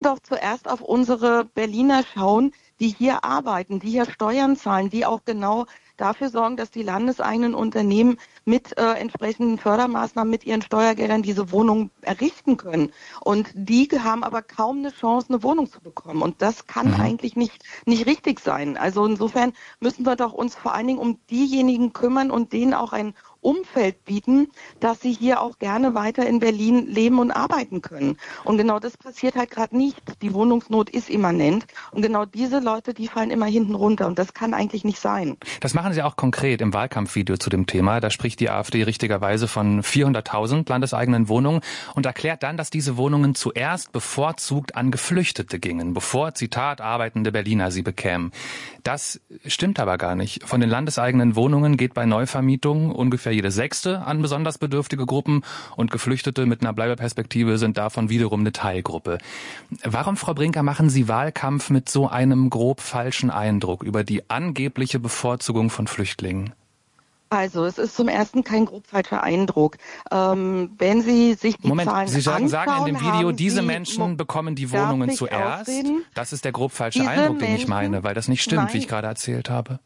doch zuerst auf unsere Berliner schauen, die hier arbeiten, die hier Steuern zahlen, die auch genau dafür sorgen, dass die landeseigenen Unternehmen mit entsprechenden Fördermaßnahmen mit ihren Steuergeldern diese Wohnungen errichten können. Und die haben aber kaum eine Chance, eine Wohnung zu bekommen. Und das kann eigentlich nicht richtig sein. Also insofern müssen wir doch uns vor allen Dingen um diejenigen kümmern und denen auch ein Umfeld bieten, dass sie hier auch gerne weiter in Berlin leben und arbeiten können. Und genau das passiert halt gerade nicht. Die Wohnungsnot ist immanent. Und genau diese Leute, die fallen immer hinten runter. Und das kann eigentlich nicht sein. Das machen Sie auch konkret im Wahlkampfvideo zu dem Thema. Da spricht die AfD richtigerweise von 400.000 landeseigenen Wohnungen und erklärt dann, dass diese Wohnungen zuerst bevorzugt an Geflüchtete gingen, bevor, Zitat, arbeitende Berliner sie bekämen. Das stimmt aber gar nicht. Von den landeseigenen Wohnungen geht bei Neuvermietungen ungefähr jede sechste an besonders bedürftige Gruppen und Geflüchtete mit einer Bleibeperspektive sind davon wiederum eine Teilgruppe. Warum, Frau Brinker, machen Sie Wahlkampf mit so einem grob falschen Eindruck über die angebliche Bevorzugung von Flüchtlingen? Also, es ist zum Ersten kein grob falscher Eindruck. Wenn Sie sich die Zahlen Sie sagen in dem Video, diese Sie, Menschen bekommen die Wohnungen zuerst. Das ist der grob falsche Eindruck, den ich meine, weil das nicht stimmt, wie ich gerade erzählt habe.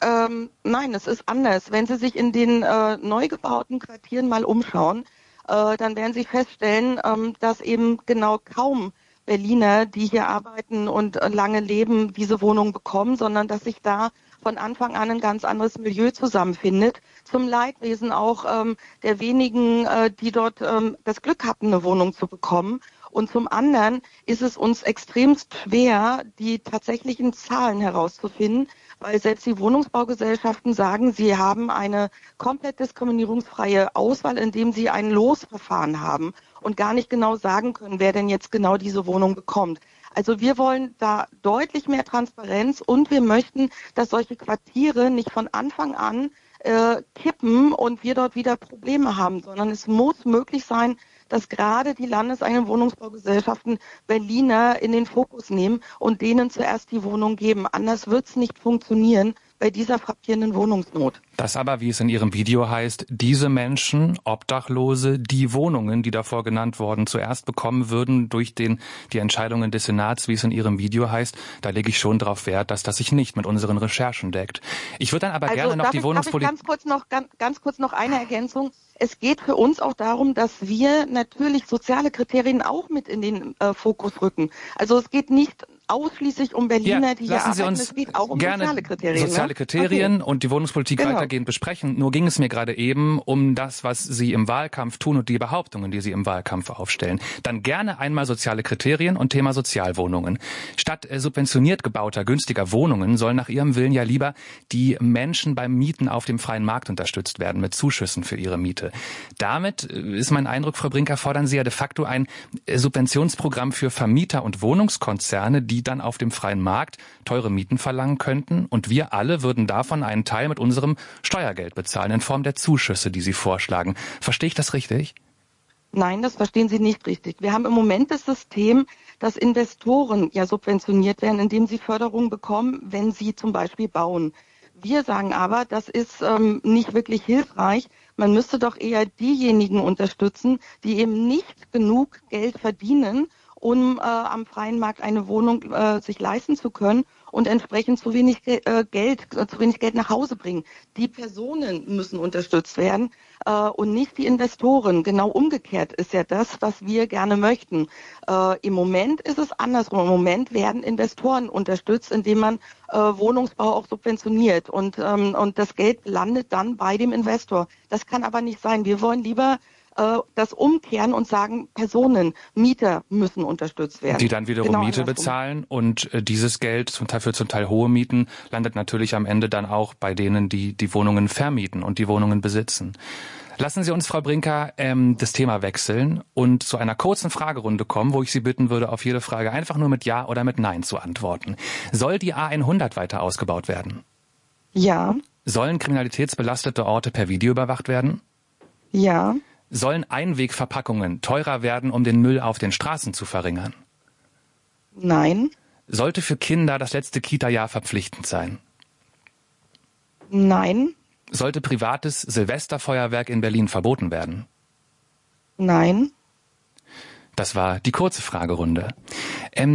Nein, es ist anders. Wenn Sie sich in den neu gebauten Quartieren mal umschauen, dann werden Sie feststellen, dass eben genau kaum Berliner, die hier arbeiten und lange leben, diese Wohnung bekommen, sondern dass sich da von Anfang an ein ganz anderes Milieu zusammenfindet. Zum Leidwesen auch der wenigen, die dort das Glück hatten, eine Wohnung zu bekommen. Und zum anderen ist es uns extremst schwer, die tatsächlichen Zahlen herauszufinden, weil selbst die Wohnungsbaugesellschaften sagen, sie haben eine komplett diskriminierungsfreie Auswahl, indem sie ein Losverfahren haben und gar nicht genau sagen können, wer denn jetzt genau diese Wohnung bekommt. Also wir wollen da deutlich mehr Transparenz und wir möchten, dass solche Quartiere nicht von Anfang an kippen und wir dort wieder Probleme haben, sondern es muss möglich sein, dass gerade die landeseigenen Wohnungsbaugesellschaften Berliner in den Fokus nehmen und denen zuerst die Wohnung geben. Anders wird es nicht funktionieren bei dieser frappierenden Wohnungsnot. Das aber, wie es in Ihrem Video heißt, diese Menschen, Obdachlose, die Wohnungen, die davor genannt wurden, zuerst bekommen würden durch die Entscheidungen des Senats, wie es in Ihrem Video heißt, da lege ich schon darauf Wert, dass das sich nicht mit unseren Recherchen deckt. Ich würde dann aber gerne noch die Wohnungspolitik... Ganz kurz noch eine Ergänzung. Es geht für uns auch darum, dass wir natürlich soziale Kriterien auch mit in den Fokus rücken. Also es geht nicht ausschließlich um Berliner, die hier arbeiten. Es geht auch um soziale Kriterien. Soziale Kriterien und die Wohnungspolitik weitergehend besprechen. Nur ging es mir gerade eben um das, was Sie im Wahlkampf tun und die Behauptungen, die Sie im Wahlkampf aufstellen. Dann gerne einmal soziale Kriterien und Thema Sozialwohnungen. Statt subventioniert gebauter, günstiger Wohnungen sollen nach Ihrem Willen ja lieber die Menschen beim Mieten auf dem freien Markt unterstützt werden mit Zuschüssen für ihre Miete. Damit ist mein Eindruck, Frau Brinker, fordern Sie ja de facto ein Subventionsprogramm für Vermieter und Wohnungskonzerne, die dann auf dem freien Markt teure Mieten verlangen könnten und wir alle würden davon einen Teil mit unserem Steuergeld bezahlen in Form der Zuschüsse, die Sie vorschlagen. Verstehe ich das richtig? Nein, das verstehen Sie nicht richtig. Wir haben im Moment das System, dass Investoren ja subventioniert werden, indem sie Förderung bekommen, wenn sie zum Beispiel bauen. Wir sagen aber, das ist nicht wirklich hilfreich. Man müsste doch eher diejenigen unterstützen, die eben nicht genug Geld verdienen, um am freien Markt eine Wohnung sich leisten zu können und entsprechend zu wenig Geld nach Hause bringen. Die Personen müssen unterstützt werden und nicht die Investoren. Genau umgekehrt ist ja das, was wir gerne möchten. Im Moment ist es andersrum. Im Moment werden Investoren unterstützt, indem man Wohnungsbau auch subventioniert und das Geld landet dann bei dem Investor. Das kann aber nicht sein. Wir wollen lieber das umkehren und sagen, Personen, Mieter müssen unterstützt werden. Die dann wiederum Miete bezahlen und dieses Geld, zum Teil hohe Mieten, landet natürlich am Ende dann auch bei denen, die die Wohnungen vermieten und die Wohnungen besitzen. Lassen Sie uns, Frau Brinker, das Thema wechseln und zu einer kurzen Fragerunde kommen, wo ich Sie bitten würde, auf jede Frage einfach nur mit Ja oder mit Nein zu antworten. Soll die A100 weiter ausgebaut werden? Ja. Sollen kriminalitätsbelastete Orte per Video überwacht werden? Ja. Sollen Einwegverpackungen teurer werden, um den Müll auf den Straßen zu verringern? Nein. Sollte für Kinder das letzte Kita-Jahr verpflichtend sein? Nein. Sollte privates Silvesterfeuerwerk in Berlin verboten werden? Nein. Das war die kurze Fragerunde.